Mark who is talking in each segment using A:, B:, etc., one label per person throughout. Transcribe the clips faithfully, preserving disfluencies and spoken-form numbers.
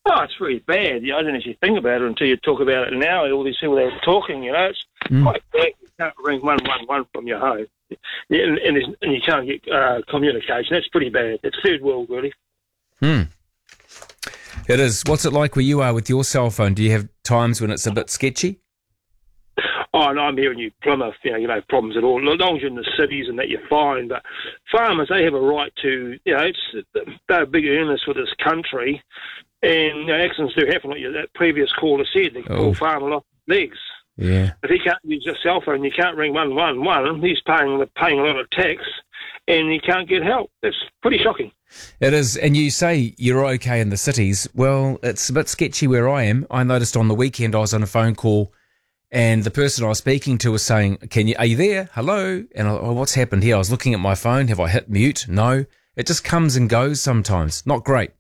A: Oh, it's really bad. You know, I didn't actually think about it until you talk about it now. All these people that are talking, you know, it's
B: Mm.
A: quite bad. You can't ring one one one from your home, yeah, and, and, there's- and you can't get uh, communication. That's pretty bad. It's third world, really.
B: Hmm. It is. What's it like where you are with your cell phone? Do you have times when it's a bit sketchy?
A: Oh, and I'm here in New Plymouth, you know, you know, problems at all. As long as you're in the cities and that, you're fine. But farmers, they have a right to, you know, it's, they're big earners for this country. And, you know, accidents do happen, like that previous caller said. They can
B: Oh.
A: pull farmer off legs.
B: Yeah.
A: If he can't use a cell phone, you can't ring one one one. He's paying paying a lot of tax, and he can't get help. That's pretty shocking.
B: It is. And you say you're okay in the cities. Well, it's a bit sketchy where I am. I noticed on the weekend I was on a phone call and the person I was speaking to was saying, "Can you, are you there? Hello?" And I, oh, what's happened here? I was looking at my phone. Have I hit mute? No. It just comes and goes sometimes. Not great.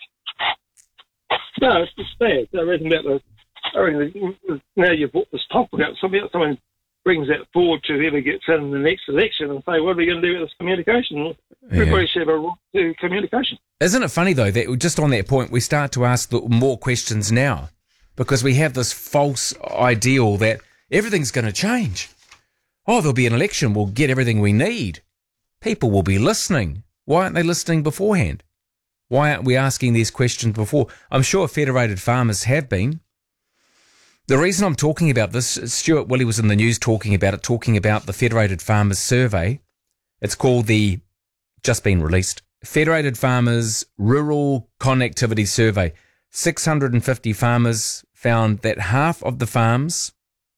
A: No, it's just bad. I reckon about the, I reckon the, now you've brought this topic out, somebody, someone brings that forward to whoever gets in the next election and say, what are we going to do with this communication? Everybody should have a right to communication.
B: Isn't it funny, though, that just on that point, we start to ask the, more questions now because we have this false ideal that everything's going to change. Oh, there'll be an election. We'll get everything we need. People will be listening. Why aren't they listening beforehand? Why aren't we asking these questions before? I'm sure Federated Farmers have been. The reason I'm talking about this, Stuart Willie was in the news talking about it, talking about the Federated Farmers survey. It's called the, just been released, Federated Farmers Rural Connectivity Survey. six hundred fifty farmers found that half of the farms,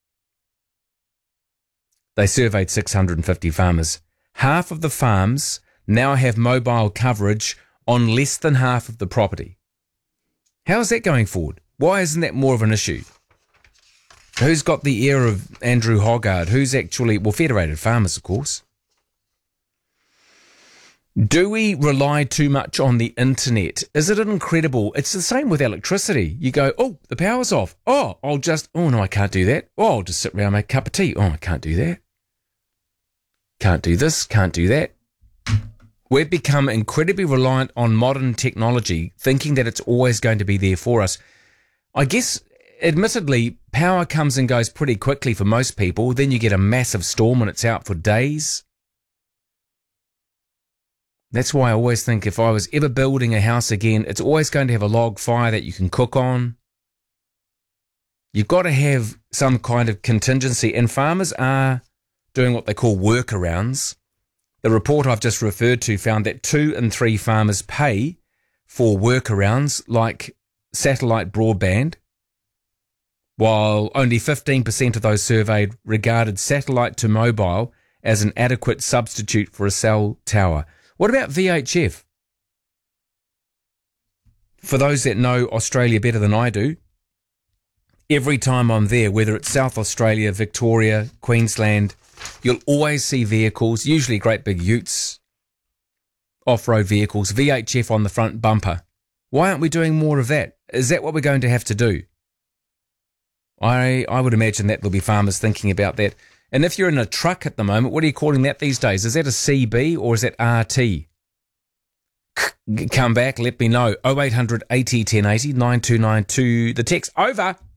B: they surveyed six hundred fifty farmers, half of the farms now have mobile coverage on less than half of the property. How's that going forward? Why isn't that more of an issue? Who's got the ear of Andrew Hoggard? Who's actually, well, Federated Farmers, of course. Do we rely too much on the internet? Is it incredible? It's the same with electricity. You go, oh, the power's off. Oh, I'll just, oh no, I can't do that. Oh, I'll just sit around and make a cup of tea. Oh, I can't do that. Can't do this, can't do that. We've become incredibly reliant on modern technology, thinking that it's always going to be there for us. I guess, admittedly, power comes and goes pretty quickly for most people. Then you get a massive storm and it's out for days. That's why I always think if I was ever building a house again, it's always going to have a log fire that you can cook on. You've got to have some kind of contingency, and farmers are doing what they call workarounds. The report I've just referred to found that two in three farmers pay for workarounds like satellite broadband, while only fifteen percent of those surveyed regarded satellite to mobile as an adequate substitute for a cell tower. What about V H F? For those that know Australia better than I do, every time I'm there, whether it's South Australia, Victoria, Queensland, you'll always see vehicles, usually great big utes, off-road vehicles, V H F on the front bumper. Why aren't we doing more of that? Is that what we're going to have to do? I I would imagine that there'll be farmers thinking about that. And if you're in a truck at the moment, what are you calling that these days? Is that a C B or is that R T? Come back, let me know. oh eight hundred eighty ten eighty, nine two nine two, the text. Over.